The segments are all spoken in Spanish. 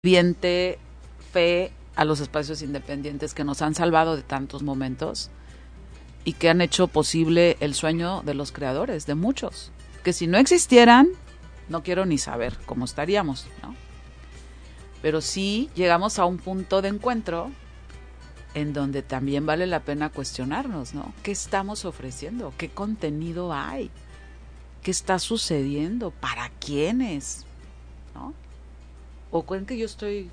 viente fe a los espacios independientes que nos han salvado de tantos momentos y que han hecho posible el sueño de los creadores, de muchos, que si no existieran, no quiero ni saber cómo estaríamos, ¿no? Pero sí llegamos a un punto de encuentro en donde también vale la pena cuestionarnos, ¿no? ¿Qué estamos ofreciendo? ¿Qué contenido hay? ¿Qué está sucediendo? ¿Para quiénes? ¿No? ¿O creen que yo estoy...?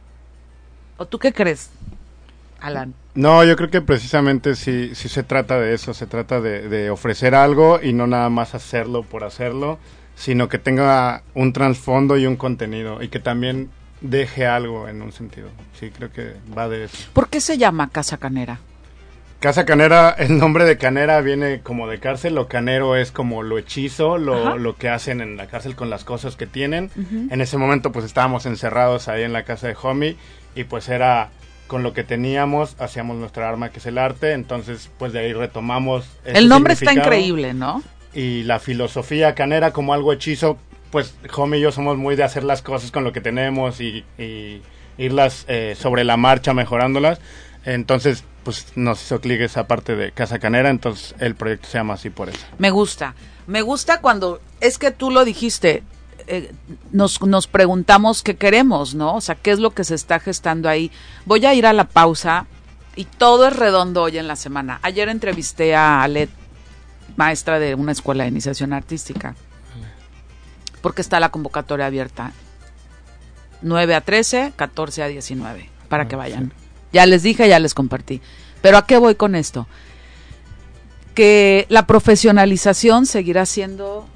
¿O tú qué crees, Alan? No, yo creo que precisamente sí se trata de eso, se trata de ofrecer algo y no nada más hacerlo por hacerlo, sino que tenga un trasfondo y un contenido y que también deje algo en un sentido. Sí, creo que va de eso. ¿Por qué se llama Casa Canera? Casa Canera, el nombre de canera viene como de cárcel, lo canero es como lo hechizo, lo que hacen en la cárcel con las cosas que tienen. Uh-huh. En ese momento pues estábamos encerrados ahí en la casa de Homie y pues era con lo que teníamos, hacíamos nuestra arma que es el arte, entonces pues de ahí retomamos el nombre está increíble, ¿no? Y la filosofía canera como algo hechizo, pues Homie y yo somos muy de hacer las cosas con lo que tenemos y irlas sobre la marcha mejorándolas, entonces pues nos hizo clic esa parte de Casa Canera, entonces el proyecto se llama así por eso. Me gusta cuando, es que tú lo dijiste, nos preguntamos qué queremos, ¿no? O sea, qué es lo que se está gestando ahí. Voy a ir a la pausa y todo es redondo hoy en la semana. Ayer entrevisté a Alet, maestra de una escuela de iniciación artística, porque está la convocatoria abierta 9 a 13, 14 a 19, para que vayan. Sí. Ya les dije, ya les compartí. Pero ¿a qué voy con esto? Que la profesionalización seguirá siendo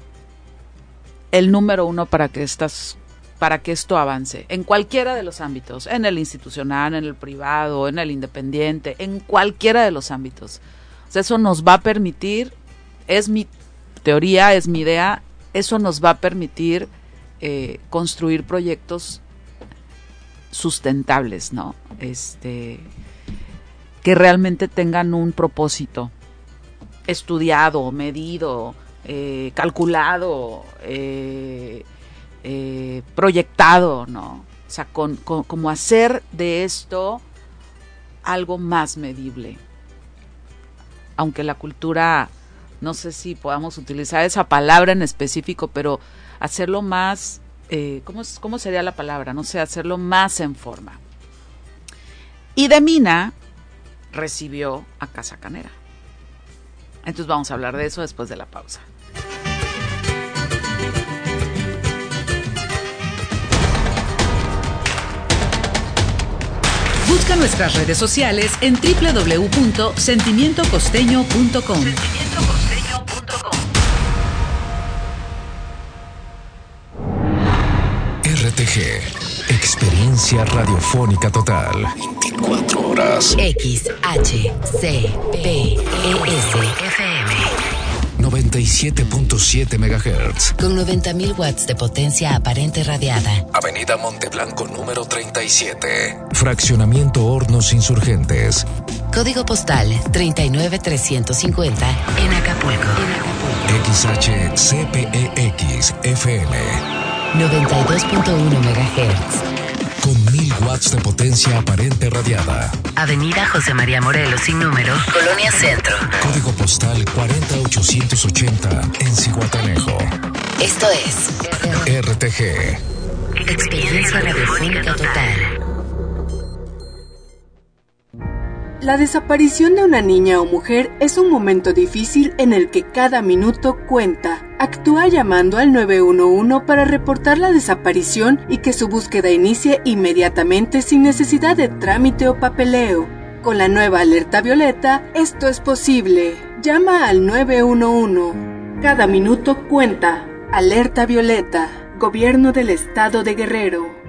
el número uno para que esto avance, en cualquiera de los ámbitos, en el institucional, en el privado, en el independiente, en cualquiera de los ámbitos. O sea, eso nos va a permitir, es mi teoría, es mi idea, eso nos va a permitir construir proyectos sustentables, ¿no? Que realmente tengan un propósito estudiado, medido, calculado, proyectado, ¿no? O sea, como hacer de esto algo más medible. Aunque la cultura, no sé si podamos utilizar esa palabra en específico, pero hacerlo más, ¿cómo sería la palabra? No sé, hacerlo más en forma. Y de Mina recibió a Casa Canera. Entonces vamos a hablar de eso después de la pausa. Busca nuestras redes sociales en www.sentimientocosteño.com. RTG, experiencia radiofónica total. 24 horas. XHCPES-FM 97.7 MHz. Con 90.000 watts de potencia aparente radiada. Avenida Monteblanco número 37. Fraccionamiento Hornos Insurgentes. Código postal 39350 en Acapulco. XHCPEX-FM 92.1 MHz. Con 1000 watts de potencia aparente radiada. Avenida José María Morelos sin número, Colonia Centro. Código postal 40880 en Zihuatanejo. Esto es RTG. Experiencia radiofónica total. La desaparición de una niña o mujer es un momento difícil en el que cada minuto cuenta. Actúa llamando al 911 para reportar la desaparición y que su búsqueda inicie inmediatamente sin necesidad de trámite o papeleo. Con la nueva alerta violeta, esto es posible. Llama al 911. Cada minuto cuenta. Alerta violeta. Gobierno del Estado de Guerrero.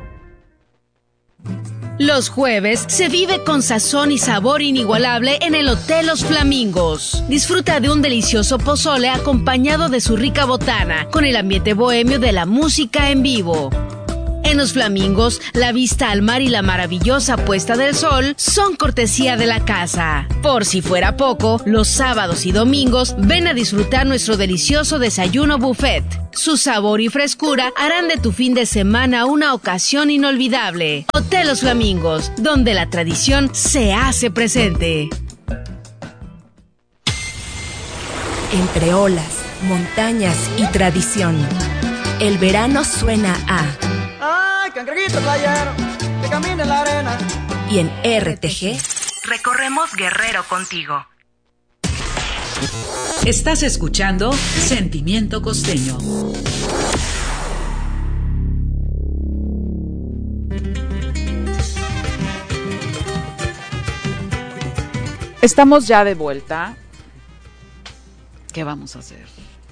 Los jueves se vive con sazón y sabor inigualable en el Hotel Los Flamingos. Disfruta de un delicioso pozole acompañado de su rica botana, con el ambiente bohemio de la música en vivo. En Los Flamingos, la vista al mar y la maravillosa puesta del sol son cortesía de la casa. Por si fuera poco, los sábados y domingos ven a disfrutar nuestro delicioso desayuno buffet. Su sabor y frescura harán de tu fin de semana una ocasión inolvidable. Hotel Los Flamingos, donde la tradición se hace presente. Entre olas, montañas y tradición, el verano suena a... ¡Ay, cangrejito playero, que camina en la arena! Y en RTG... Recorremos Guerrero contigo. Estás escuchando Sentimiento Costeño. Estamos ya de vuelta. ¿Qué vamos a hacer?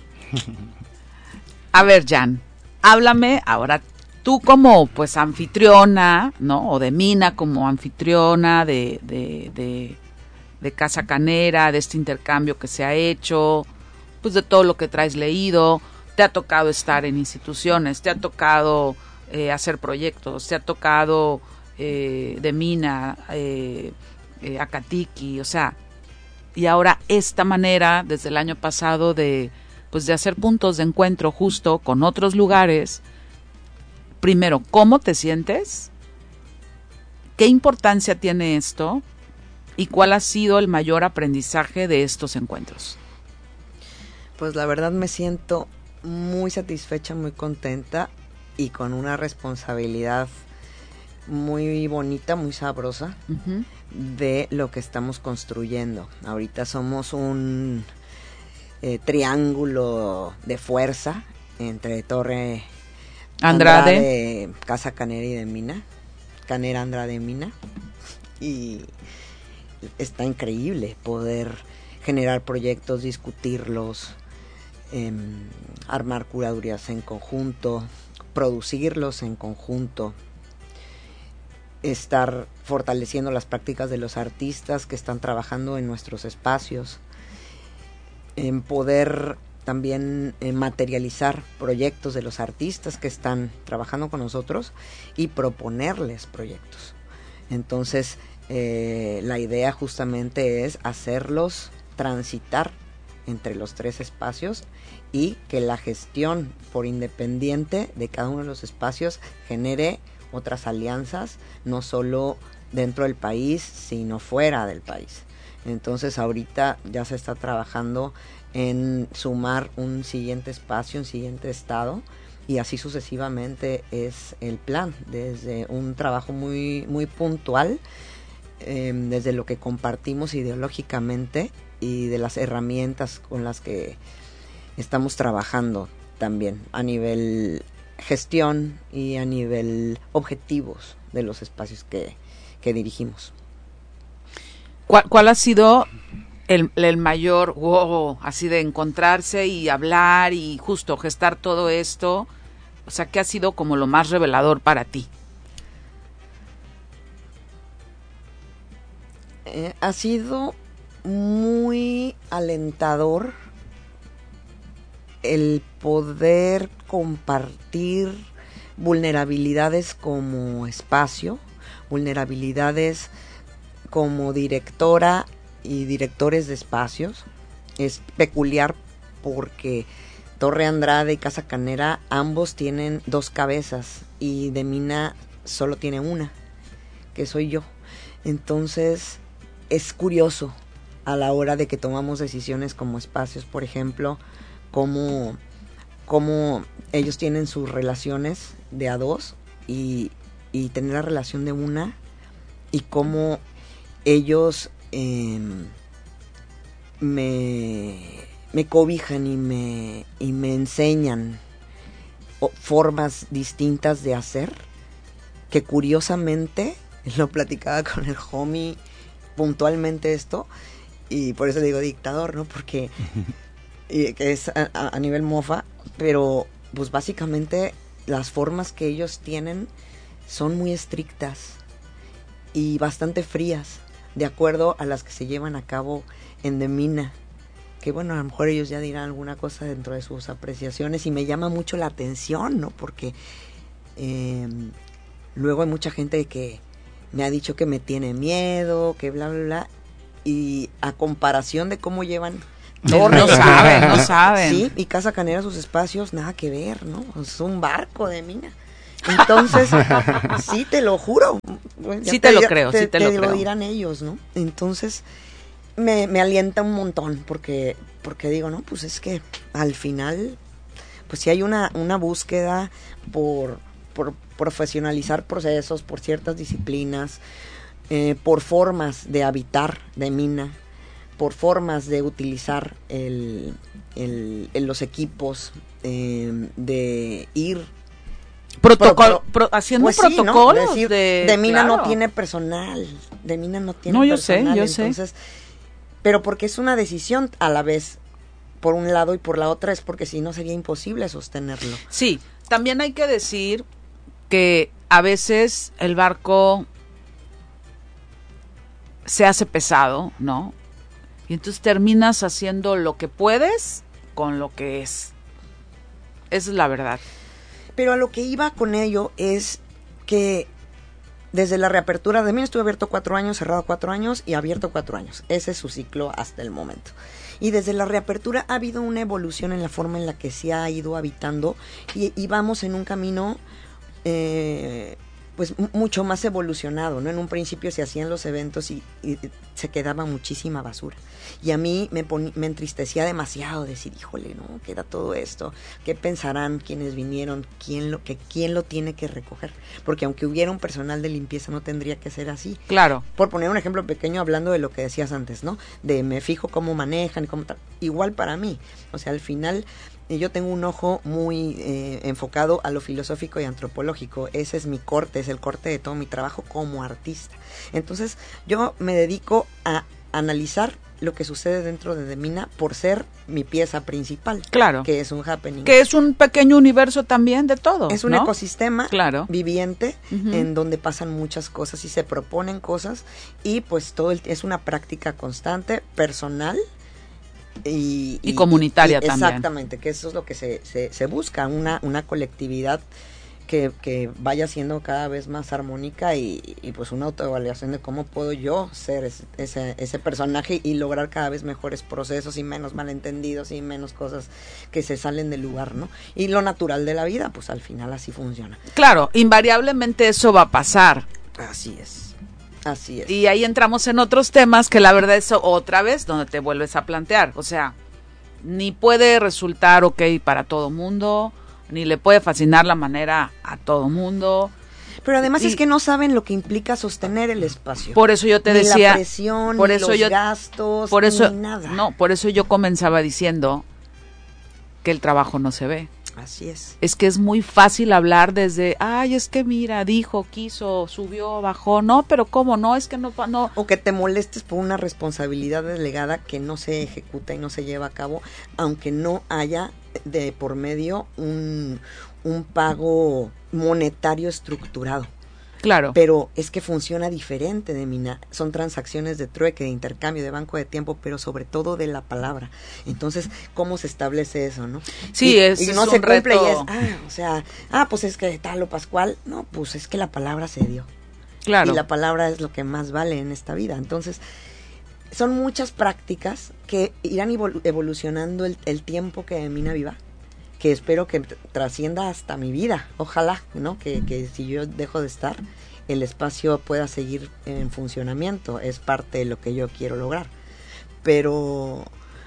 A ver, Jan, háblame ahora tú como pues anfitriona, ¿no? O de Mina como anfitriona de Casa Canera, de este intercambio que se ha hecho, pues de todo lo que traes leído. Te ha tocado estar en instituciones, te ha tocado hacer proyectos, te ha tocado de Mina, Acatiki, o sea, y ahora esta manera desde el año pasado de hacer puntos de encuentro justo con otros lugares. Primero, ¿cómo te sientes? ¿Qué importancia tiene esto? ¿Y cuál ha sido el mayor aprendizaje de estos encuentros? Pues la verdad me siento muy satisfecha, muy contenta y con una responsabilidad muy bonita, muy sabrosa de lo que estamos construyendo. Ahorita somos un triángulo de fuerza entre Torre Andrade, Casa Canera y de Mina, Canera, Andrade, Mina, y está increíble poder generar proyectos, discutirlos, armar curadurías en conjunto, producirlos en conjunto, estar fortaleciendo las prácticas de los artistas que están trabajando en nuestros espacios, en poder también materializar proyectos de los artistas que están trabajando con nosotros y proponerles proyectos. Entonces, la idea justamente es hacerlos transitar entre los tres espacios y que la gestión por independiente de cada uno de los espacios genere otras alianzas, no solo dentro del país, sino fuera del país. Entonces, ahorita ya se está trabajando en sumar un siguiente espacio, un siguiente estado, y así sucesivamente es el plan, desde un trabajo muy, muy puntual, desde lo que compartimos ideológicamente y de las herramientas con las que estamos trabajando también a nivel gestión y a nivel objetivos de los espacios que dirigimos. ¿Cuál ha sido el mayor wow, así de encontrarse y hablar y justo gestar todo esto? O sea, ¿qué ha sido como lo más revelador para ti? Ha sido muy alentador el poder compartir vulnerabilidades como espacio, vulnerabilidades como directora y directores de espacios. Es peculiar porque Torre Andrade y Casa Canera ambos tienen dos cabezas y de Mina solo tiene una, que soy yo. Entonces es curioso a la hora de que tomamos decisiones como espacios, por ejemplo, cómo ellos tienen sus relaciones de a dos y tener la relación de una, y cómo ellos me cobijan y me enseñan formas distintas de hacer, que curiosamente lo platicaba con el homie puntualmente esto, y por eso digo dictador, ¿no? Porque que es a nivel mofa, pero pues básicamente las formas que ellos tienen son muy estrictas y bastante frías, de acuerdo a las que se llevan a cabo en de Mina, que bueno, a lo mejor ellos ya dirán alguna cosa dentro de sus apreciaciones, y me llama mucho la atención, ¿no? Porque luego hay mucha gente que me ha dicho que me tiene miedo, que bla, bla, bla, y a comparación de cómo llevan... No saben. Sí, y Casa Canera, sus espacios, nada que ver, ¿no? Es un barco de mina. Entonces, sí, te lo juro. Sí te lo creo, sí te lo creo. Lo dirán ellos, ¿no? Entonces, me alienta un montón, porque digo, no, pues es que al final, pues sí hay una búsqueda por profesionalizar procesos, por ciertas disciplinas, por formas de habitar de mina, por formas de utilizar los equipos, de ir haciendo pues protocolos, ¿no? de mina claro. No tiene personal, de mina no tiene personal. Yo entonces, sé. Pero porque es una decisión a la vez, por un lado y por la otra, es porque si no sería imposible sostenerlo. Sí, también hay que decir que a veces el barco se hace pesado, ¿no? Y entonces terminas haciendo lo que puedes con lo que es. Esa es la verdad. Pero a lo que iba con ello es que desde la reapertura de mí estuve abierto 4 años, cerrado 4 años y abierto 4 años. Ese es su ciclo hasta el momento. Y desde la reapertura ha habido una evolución en la forma en la que se ha ido habitando y vamos en un camino pues mucho más evolucionado, ¿no? En un principio se hacían los eventos y se quedaba muchísima basura. Y a mí me entristecía demasiado decir, híjole, ¿no? Queda todo esto. ¿Qué pensarán quienes vinieron? ¿Quién lo tiene que recoger? Porque aunque hubiera un personal de limpieza no tendría que ser así. Claro. Por poner un ejemplo pequeño hablando de lo que decías antes, ¿no? De me fijo cómo manejan y cómo tal. Igual para mí. O sea, al final yo tengo un ojo muy enfocado a lo filosófico y antropológico. Ese es mi corte, es el corte de todo mi trabajo como artista. Entonces, yo me dedico a analizar lo que sucede dentro de Demina por ser mi pieza principal. Claro. Que es un happening. Que es un pequeño universo también de todo. Es un ecosistema viviente uh-huh. en donde pasan muchas cosas y se proponen cosas y pues es una práctica constante, personal, y comunitaria también. Exactamente, que eso es lo que se busca, una colectividad que vaya siendo cada vez más armónica y pues una autoevaluación de cómo puedo yo ser ese personaje y lograr cada vez mejores procesos y menos malentendidos y menos cosas que se salen del lugar, ¿no? Y lo natural de la vida, pues al final así funciona. Claro, invariablemente eso va a pasar. Así es. Así es. Y ahí entramos en otros temas que la verdad es otra vez donde te vuelves a plantear. O sea, ni puede resultar ok para todo mundo, ni le puede fascinar la manera a todo mundo. Pero además es que no saben lo que implica sostener el espacio. Por eso yo te decía, la presión, por eso los gastos, por eso, ni nada. No, por eso yo comenzaba diciendo que el trabajo no se ve. Así es. Es que es muy fácil hablar desde, ay, es que mira, dijo, quiso, subió, bajó, no, pero ¿cómo? No, es que no. O que te molestes por una responsabilidad delegada que no se ejecuta y no se lleva a cabo, aunque no haya de por medio un pago monetario estructurado. Claro. Pero es que funciona diferente de mina. Son transacciones de trueque, de intercambio, de banco de tiempo, pero sobre todo de la palabra. Entonces, ¿cómo se establece eso, no? Sí, y no es se un cumple reto. Y es, pues es que tal o pascual. No, pues es que la palabra se dio. Claro. Y la palabra es lo que más vale en esta vida. Entonces, son muchas prácticas que irán evolucionando el tiempo que Demina viva, que espero que trascienda hasta mi vida. Ojalá, ¿no? Que si yo dejo de estar, el espacio pueda seguir en funcionamiento. Es parte de lo que yo quiero lograr. Pero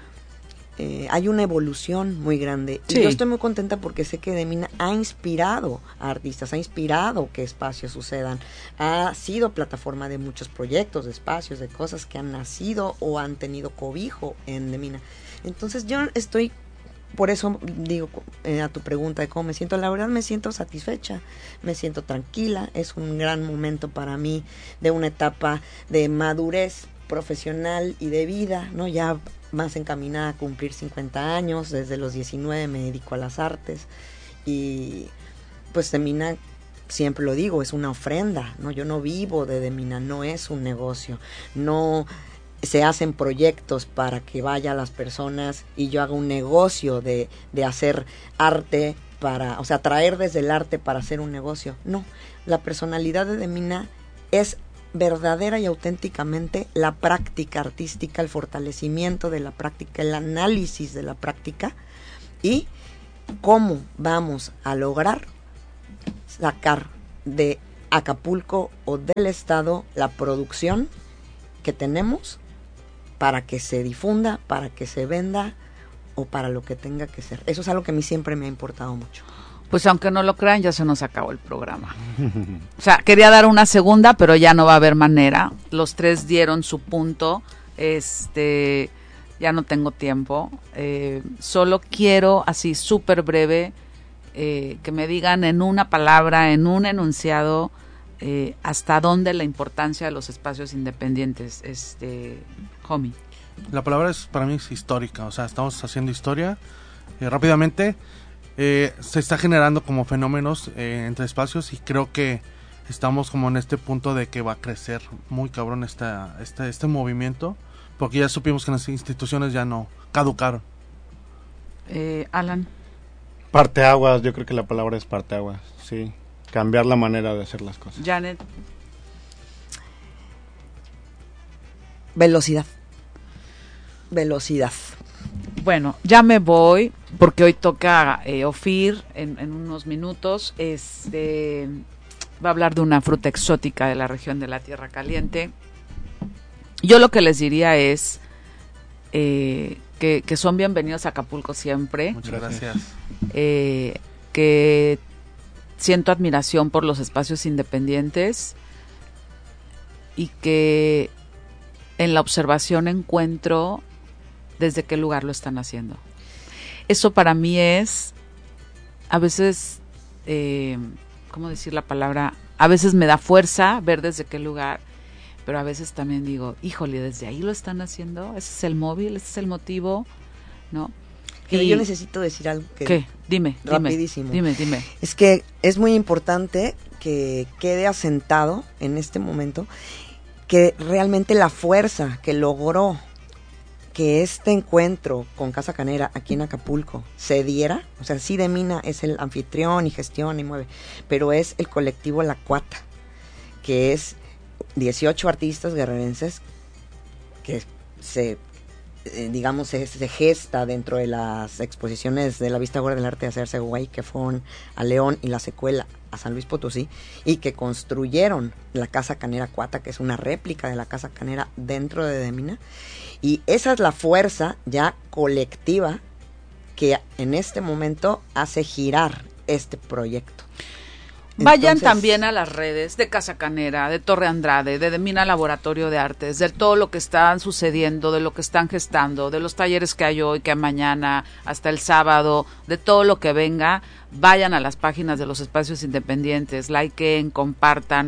hay una evolución muy grande. Sí. Y yo estoy muy contenta porque sé que Demina ha inspirado a artistas, ha inspirado que espacios sucedan. Ha sido plataforma de muchos proyectos, de espacios, de cosas que han nacido o han tenido cobijo en Demina. Entonces yo estoy... Por eso digo a tu pregunta de cómo me siento, la verdad me siento satisfecha, me siento tranquila, es un gran momento para mí de una etapa de madurez profesional y de vida, ¿no? Ya más encaminada a cumplir 50 años, desde los 19 me dedico a las artes y pues Demina, siempre lo digo, es una ofrenda, ¿no? Yo no vivo de Demina, no es un negocio, no... Se hacen proyectos para que vayan las personas y yo haga un negocio de hacer arte o sea, traer desde el arte para hacer un negocio. No, la personalidad de Demina es verdadera y auténticamente la práctica artística, el fortalecimiento de la práctica, el análisis de la práctica y cómo vamos a lograr sacar de Acapulco o del estado la producción que tenemos para que se difunda, para que se venda o para lo que tenga que ser. Eso es algo que a mí siempre me ha importado mucho. Pues aunque no lo crean, ya se nos acabó el programa. O sea, quería dar una segunda, pero ya no va a haber manera. Los tres dieron su punto. Ya no tengo tiempo. Solo quiero, así súper breve, que me digan en una palabra, en un enunciado, hasta dónde la importancia de los espacios independientes, Homie. La palabra para mí es histórica, o sea, estamos haciendo historia rápidamente. Se está generando como fenómenos entre espacios y creo que estamos como en este punto de que va a crecer muy cabrón este movimiento, porque ya supimos que las instituciones ya no caducaron. Alan. Parteaguas, yo creo que la palabra es parteaguas, sí, cambiar la manera de hacer las cosas. Janet. Velocidad. Bueno, ya me voy porque hoy toca Ofir en unos minutos. Va a hablar de una fruta exótica de la región de la Tierra Caliente. Yo lo que les diría es que son bienvenidos a Acapulco siempre. Muchas gracias. Que siento admiración por los espacios independientes y que en la observación encuentro desde qué lugar lo están haciendo. Eso para mí es, a veces, ¿cómo decir la palabra? A veces me da fuerza ver desde qué lugar, pero a veces también digo, híjole, desde ahí lo están haciendo, ese es el móvil, ese es el motivo, ¿no? Pero yo necesito decir algo que... ¿Qué? Dime. Rapidísimo. Dime. Es que es muy importante que quede asentado en este momento que realmente la fuerza que logró que este encuentro con Casa Canera aquí en Acapulco se diera, o sea, sí Demina es el anfitrión y gestiona y mueve, pero es el colectivo La Cuata, que es 18 artistas guerrerenses que se gesta dentro de las exposiciones de la Vista Gorda del Arte de Hacerse Güey, que fueron a León y la secuela a San Luis Potosí, y que construyeron la Casa Canera Cuata, que es una réplica de la Casa Canera dentro de Demina, y esa es la fuerza ya colectiva que en este momento hace girar este proyecto. Vayan también a las redes de Casa Canera, de Torre Andrade, de Demina Laboratorio de Artes, de todo lo que están sucediendo, de lo que están gestando, de los talleres que hay hoy, que hay mañana, hasta el sábado, de todo lo que venga. Vayan a las páginas de los espacios independientes, likeen, compartan,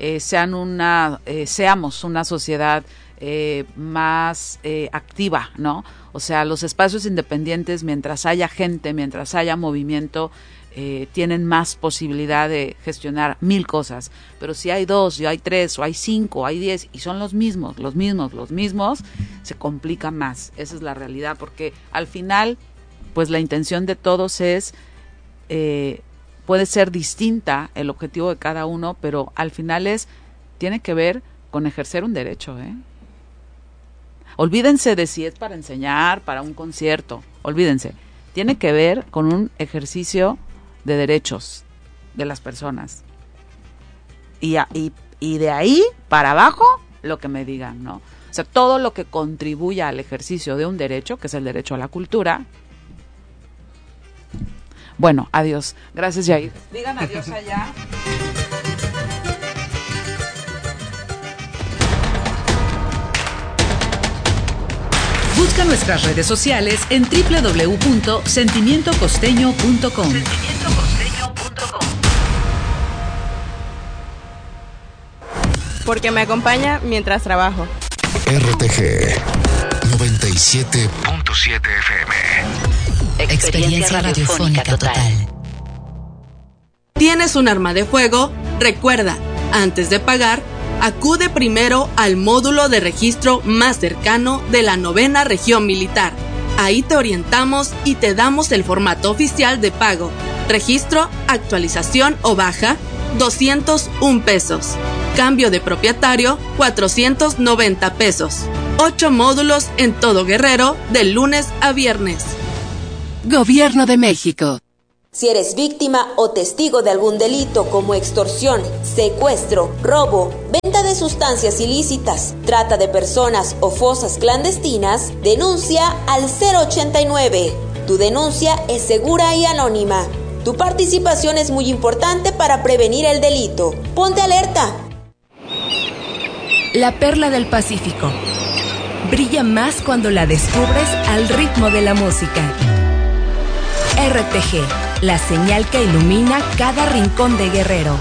seamos una sociedad más activa, ¿no? O sea, los espacios independientes, mientras haya gente, mientras haya movimiento, tienen más posibilidad de gestionar 1000 cosas, pero si hay 2, o hay 3, o hay 5, o hay 10 y son los mismos, se complica más. Esa es la realidad, porque al final, pues la intención de todos es, puede ser distinta el objetivo de cada uno, pero al final tiene que ver con ejercer un derecho, Olvídense de si es para enseñar, para un concierto, olvídense. Tiene que ver con un ejercicio de derechos de las personas. Y de ahí para abajo, lo que me digan, ¿no? O sea, todo lo que contribuya al ejercicio de un derecho, que es el derecho a la cultura. Bueno, adiós. Gracias, Yair. Digan adiós allá. Busca nuestras redes sociales en www.sentimientocosteño.com. Porque me acompaña mientras trabajo. RTG 97.7 FM. Experiencia radiofónica total. ¿Tienes un arma de fuego? Recuerda, antes de pagar, acude primero al módulo de registro más cercano de la 9ª Región Militar. Ahí te orientamos y te damos el formato oficial de pago. Registro, actualización o baja, 201 pesos. Cambio de propietario, 490 pesos. 8 módulos en todo Guerrero, de lunes a viernes. Gobierno de México. Si eres víctima o testigo de algún delito como extorsión, secuestro, robo, venta de sustancias ilícitas, trata de personas o fosas clandestinas, denuncia al 089. Tu denuncia es segura y anónima. Tu participación es muy importante para prevenir el delito. Ponte alerta. La perla del Pacífico. Brilla más cuando la descubres al ritmo de la música. RTG, la señal que ilumina cada rincón de Guerrero.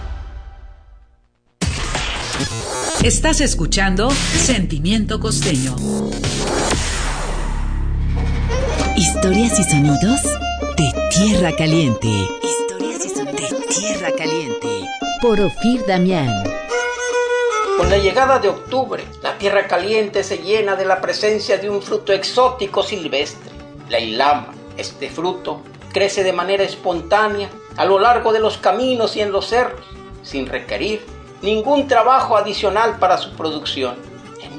Estás escuchando Sentimiento Costeño. Historias y sonidos de Tierra Caliente. Historias y sonidos de Tierra Caliente. Por Ofir Damián. Con la llegada de octubre, la Tierra Caliente se llena de la presencia de un fruto exótico silvestre, la ilama. Este fruto crece de manera espontánea a lo largo de los caminos y en los cerros, sin requerir ningún trabajo adicional para su producción. En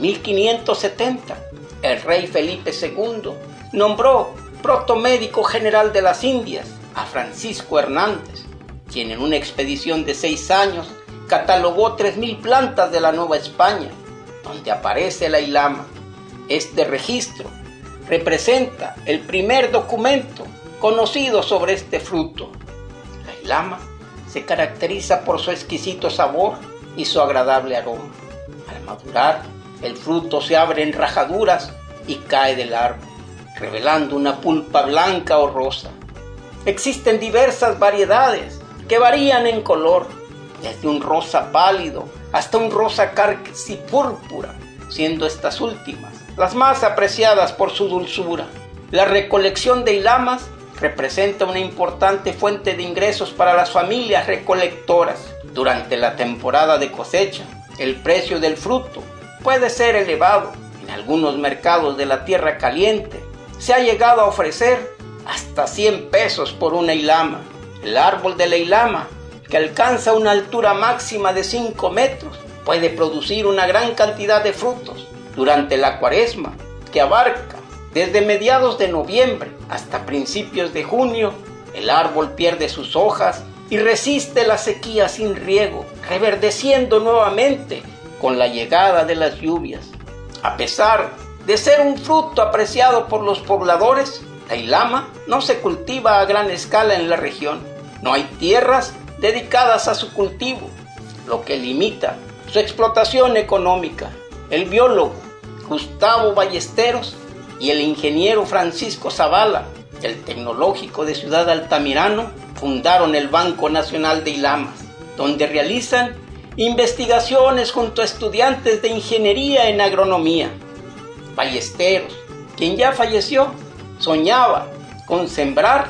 1570, el rey Felipe II nombró protomédico general de las Indias a Francisco Hernández, quien en una expedición de 6 años catalogó 3,000 plantas de la Nueva España, donde aparece la ilama. Este registro representa el primer documento conocido sobre este fruto. La ilama se caracteriza por su exquisito sabor y su agradable aroma. Al madurar, el fruto se abre en rajaduras y cae del árbol, revelando una pulpa blanca o rosa. Existen diversas variedades que varían en color, desde un rosa pálido hasta un rosa casi púrpura, siendo estas últimas las más apreciadas por su dulzura. La recolección de ilamas representa una importante fuente de ingresos para las familias recolectoras. Durante la temporada de cosecha, el precio del fruto puede ser elevado. En algunos mercados de la Tierra Caliente se ha llegado a ofrecer hasta 100 pesos por una ilama. El árbol de la ilama, que alcanza una altura máxima de 5 metros, puede producir una gran cantidad de frutos durante la cuaresma, que abarca desde mediados de noviembre hasta principios de junio. El árbol pierde sus hojas y resiste la sequía sin riego, reverdeciendo nuevamente con la llegada de las lluvias. A pesar de ser un fruto apreciado por los pobladores, la ilama no se cultiva a gran escala en la región. No hay tierras dedicadas a su cultivo, lo que limita su explotación económica. El biólogo Gustavo Ballesteros y el ingeniero Francisco Zavala del Tecnológico de Ciudad Altamirano fundaron el Banco Nacional de Ilamas, donde realizan investigaciones junto a estudiantes de ingeniería en agronomía. Ballesteros, quien ya falleció, soñaba con sembrar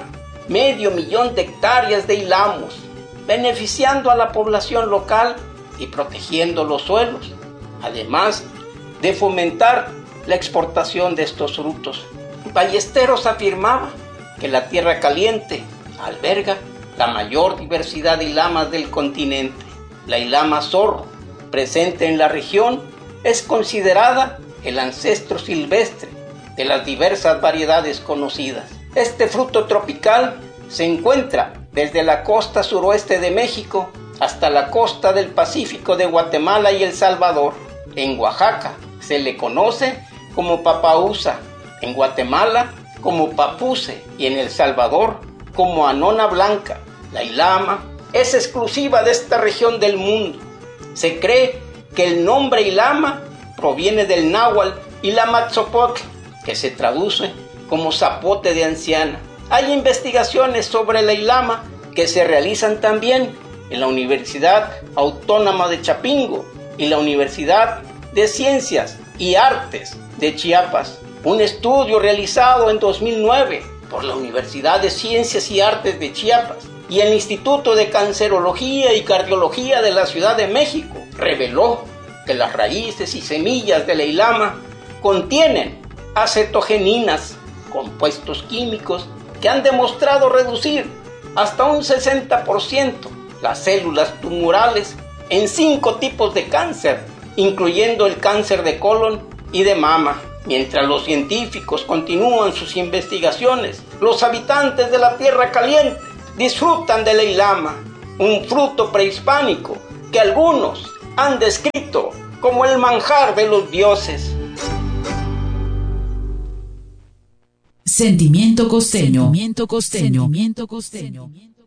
500,000 de hectáreas de ilamos, beneficiando a la población local y protegiendo los suelos, además de fomentar la exportación de estos frutos. Ballesteros afirmaba que la Tierra Caliente alberga la mayor diversidad de ilamas del continente. La ilama zorro, presente en la región, es considerada el ancestro silvestre de las diversas variedades conocidas. Este fruto tropical se encuentra desde la costa suroeste de México hasta la costa del Pacífico de Guatemala y El Salvador. En Oaxaca se le conoce como papausa, en Guatemala como papuce y en El Salvador como anona blanca. La ilama es exclusiva de esta región del mundo. Se cree que el nombre ilama proviene del náhuatl Ilamatzopotl, que se traduce como zapote de anciana. Hay investigaciones sobre la ilama que se realizan también en la Universidad Autónoma de Chapingo y la Universidad de Ciencias y Artes de Chiapas. Un estudio realizado en 2009 por la Universidad de Ciencias y Artes de Chiapas y el Instituto de Cancerología y Cardiología de la Ciudad de México reveló que las raíces y semillas de la ilama contienen acetogeninas, compuestos químicos que han demostrado reducir hasta un 60% las células tumorales en 5 tipos de cáncer, incluyendo el cáncer de colon y de mama. Mientras los científicos continúan sus investigaciones, los habitantes de la Tierra Caliente disfrutan de la ilama, un fruto prehispánico que algunos han descrito como el manjar de los dioses. Sentimiento costeño. Sentimiento costeño. Sentimiento costeño.